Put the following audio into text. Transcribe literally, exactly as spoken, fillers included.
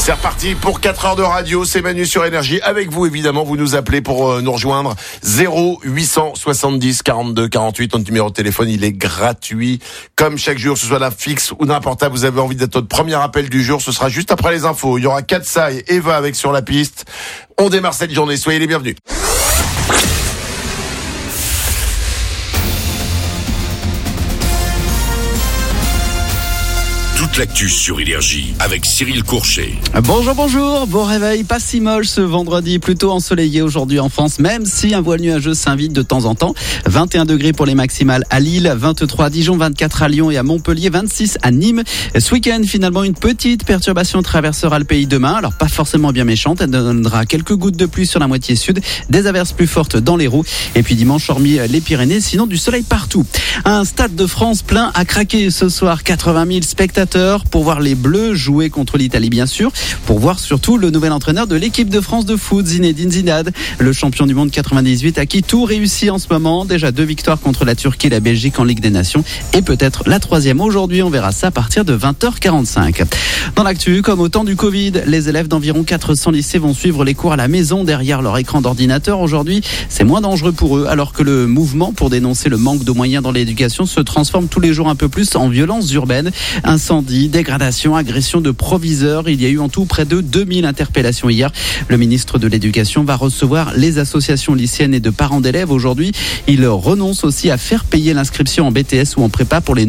C'est reparti pour quatre heures de radio, c'est Manu sur Énergie. Avec vous, évidemment, vous nous appelez pour euh, nous rejoindre. zéro huit cent soixante-dix quarante-deux quarante-huit. Notre numéro de téléphone, il est gratuit. Comme chaque jour, que ce soit la fixe ou n'importe quoi, vous avez envie d'être notre premier appel du jour, ce sera juste après les infos. Il y aura Katsa et Eva avec Sur la piste. On démarre cette journée, soyez les bienvenus. Toute l'actu sur Énergie avec Cyril Courchet. Bonjour, bonjour. Bon réveil, pas si moche ce vendredi, plutôt ensoleillé aujourd'hui en France, même si un voile nuageux s'invite de temps en temps. vingt et un degrés pour les maximales à Lille, vingt-trois à Dijon, vingt-quatre à Lyon et à Montpellier, vingt-six à Nîmes. Ce week-end, finalement, une petite perturbation traversera le pays demain. Alors, pas forcément bien méchante. Elle donnera quelques gouttes de pluie sur la moitié sud, des averses plus fortes dans l'Hérault. Et puis dimanche, hormis les Pyrénées, sinon du soleil partout. Un stade de France plein à craquer ce soir. quatre-vingt mille spectateurs pour voir les Bleus jouer contre l'Italie, bien sûr. Pour voir surtout le nouvel entraîneur de l'équipe de France de foot, Zinedine Zidane, le champion du monde quatre-vingt-dix-huit, à qui tout réussit en ce moment. Déjà deux victoires contre la Turquie et la Belgique en Ligue des Nations. Et peut-être la troisième aujourd'hui. On verra ça à partir de vingt heures quarante-cinq. Dans l'actu, comme au temps du Covid, les élèves d'environ quatre cents lycées vont suivre les cours à la maison derrière leur écran d'ordinateur. Aujourd'hui, c'est moins dangereux pour eux, alors que le mouvement pour dénoncer le manque de moyens dans l'éducation se transforme tous les jours un peu plus en violences urbaines. Incendie, dégradation, agression de proviseurs. Il y a eu en tout près de deux mille interpellations hier. Le ministre de l'Éducation va recevoir les associations lycéennes et de parents d'élèves aujourd'hui. Il renonce aussi à faire payer l'inscription en B T S ou en prépa pour les